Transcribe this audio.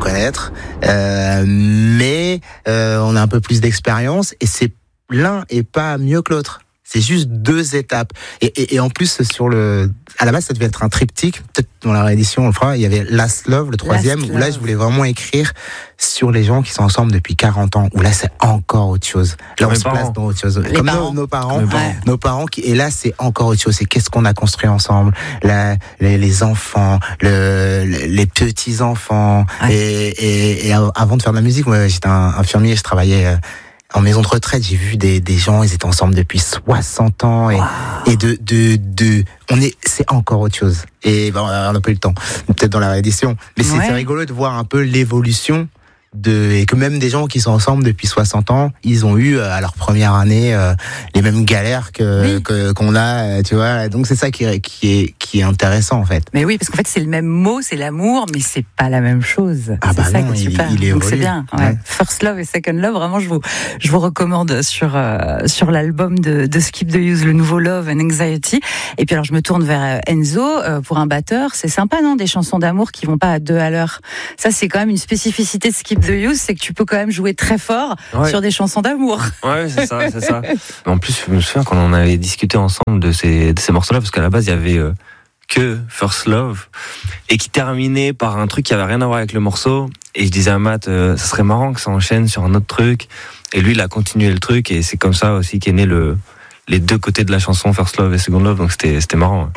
connaître, mais on a un peu plus d'expérience et c'est l'un est pas mieux que l'autre. C'est juste 2 étapes. Et en plus, à la base, ça devait être un triptyque. Peut-être dans la réédition, on le fera. Il y avait Last Love, le 3e, où là, je voulais vraiment écrire sur les gens qui sont ensemble depuis 40 ans, où là, c'est encore autre chose. Là, on se place dans autre chose. Comme nos parents. Nos parents et là, c'est encore autre chose. C'est qu'est-ce qu'on a construit ensemble. Là, les enfants, les petits-enfants. Et avant de faire de la musique, moi, j'étais un infirmier, je travaillais en maison de retraite, j'ai vu des gens, ils étaient ensemble depuis 60 ans et c'est encore autre chose. Et on n'a pas eu le temps, peut-être dans la réédition. Mais c'est rigolo de voir un peu l'évolution et que même des gens qui sont ensemble depuis 60 ans, ils ont eu à leur première année les mêmes galères qu'on a, tu vois. Donc c'est ça qui est intéressant en fait. Mais oui, parce qu'en fait c'est le même mot, c'est l'amour, mais c'est pas la même chose. Ah c'est bah ça non, qui est super. il est donc évolué. C'est bien. Ouais. First Love et Second Love, vraiment je vous recommande sur l'album de Skip the Use, le nouveau Love and Anxiety. Et puis alors je me tourne vers Enzo pour un batteur, c'est sympa non, des chansons d'amour qui vont pas à 2 à l'heure. Ça c'est quand même une spécificité de Skip the Use, c'est que tu peux quand même jouer très fort sur des chansons d'amour. Ouais, c'est ça. En plus, je me souviens quand on avait discuté ensemble de ces morceaux-là, parce qu'à la base, il y avait que First Love, et qui terminait par un truc qui avait rien à voir avec le morceau. Et je disais à Matt, ça serait marrant que ça enchaîne sur un autre truc. Et lui, il a continué le truc, et c'est comme ça aussi qu'est né les 2 côtés de la chanson, First Love et Second Love, donc c'était marrant.